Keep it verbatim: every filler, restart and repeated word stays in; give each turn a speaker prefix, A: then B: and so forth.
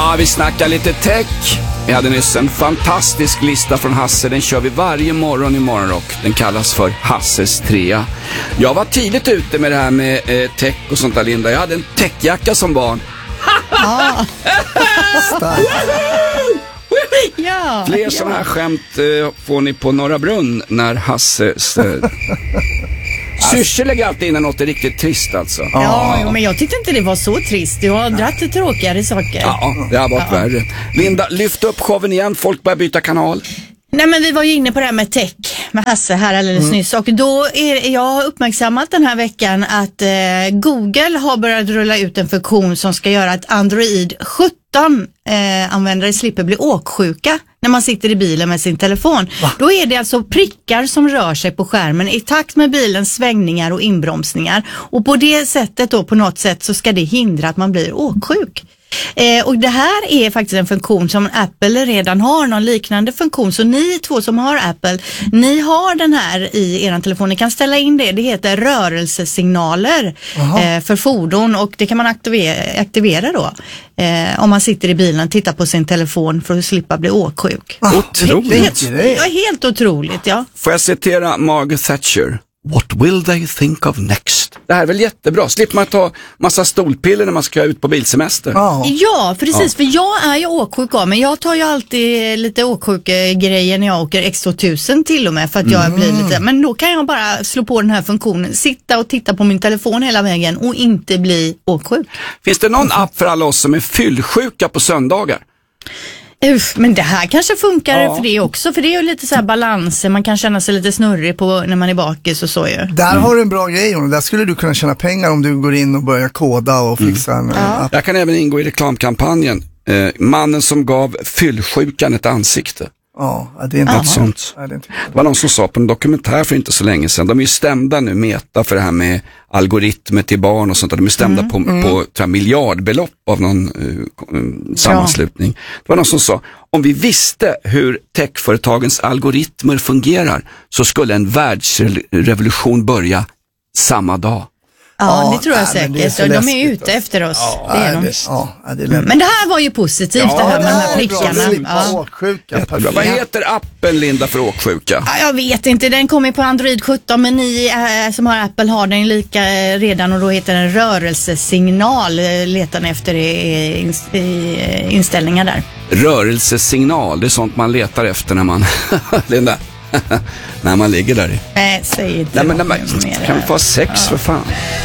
A: Ja, vi snackar lite tech. Vi hade nyss en fantastisk lista från Hasse. Den kör vi varje morgon i Morgonrock. Den kallas för Hasses trea. Jag var tidigt ute med det här med eh, tech och sånt där, Linda. Jag hade en techjacka som barn.
B: Ja. Ja.
A: Fler sådana här skämt eh, får ni på Norra Brunn när Hasses... Eh, Syrse lägger alltid in något riktigt trist alltså.
B: Ja, ja, men jag tyckte inte det var så trist. Du har dratt till tråkigare saker.
A: Ja, det har varit ja. värre. Linda, lyft upp showen igen. Folk börjar byta kanal.
B: Nej, men vi var ju inne på det här med tech med Hasse här alldeles mm. nyss. Och då är jag har uppmärksammat den här veckan att eh, Google har börjat rulla ut en funktion som ska göra att Android sjutton eh, användare slipper bli åksjuka när man sitter i bilen med sin telefon. Va? Då är det alltså prickar som rör sig på skärmen i takt med bilens svängningar och inbromsningar. Och på det sättet då, på något sätt, så ska det hindra att man blir åksjuk. Eh, och det här är faktiskt en funktion som Apple redan har, någon liknande funktion. Så ni två som har Apple, ni har den här i er telefon. Ni kan ställa in det. Det heter rörelsesignaler eh, för fordon, och det kan man aktivera, aktivera då. Eh, om man sitter i bilen och tittar på sin telefon för att slippa bli åksjuk.
A: Ah, otroligt.
B: Helt, helt, helt otroligt, ja.
A: Får jag citera Margaret Thatcher? What will they think of next? Det här är väl jättebra. Slipper man ta massa stolpiller när man ska ut på bilsemester.
B: Oh. Ja, precis. Ja. För jag är ju åksjuk av, men jag tar ju alltid lite åksjuk-grejer när jag åker X tvåtusen till och med, för att jag mm. blir lite... Men då kan jag bara slå på den här funktionen, sitta och titta på min telefon hela vägen och inte bli åksjuk.
A: Finns det någon app för alla oss som är fyllsjuka på söndagar?
B: Uff, men det här kanske funkar ja. för det också, för det är ju lite så här balanser, man kan känna sig lite snurrig på när man är bakis och så ju.
C: Där mm. har du en bra grej, och där skulle du kunna tjäna pengar om du går in och börjar koda och fixa mm. en ja. app.
A: Jag kan även ingå i reklamkampanjen eh, mannen som gav fyllsjukan ett ansikte.
C: Ja, det är inte
A: något sånt.
C: Ja, det, är inte
A: det var någon som sa på en dokumentär för inte så länge sedan. De är ju stämda nu, Meta, för det här med algoritmer till barn och sånt. De är stämda mm. på, mm. på tror jag, miljardbelopp av någon uh, sammanslutning. Ja. Det var någon som sa, om vi visste hur techföretagens algoritmer fungerar så skulle en världsrevolution börja samma dag.
B: Ja, ja, det tror jag ja, säkert. Är de är ute efter oss. Ja, det är de.
C: Det, ja, det är
B: men det här var ju positivt, ja, det här med de här prickarna. Ja.
C: Åksjuka,
A: vad heter appen, Linda, för åksjuka?
B: Ja, jag vet inte, den kommer på Android sjutton, men ni äh, som har Apple har den lika äh, redan, och då heter den rörelsesignal. Letar ni efter i, i, i inställningar där.
A: Rörelsesignal, det är sånt man letar efter när man... Linda, när man ligger där i.
B: Nej, säg inte.
A: Nej, men, nej, men, kan vi få sex ja. för fan?